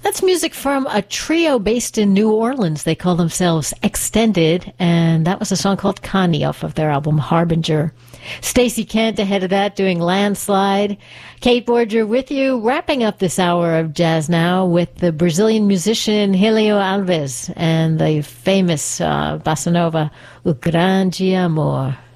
That's music from a trio based in New Orleans. They call themselves Extended, and that was a song called Connie off of their album Harbinger. Stacey Kent ahead of that doing Landslide. Kate Borger with you, wrapping up this hour of Jazz Now with the Brazilian musician Helio Alves and the famous bossa nova O Grande Amor.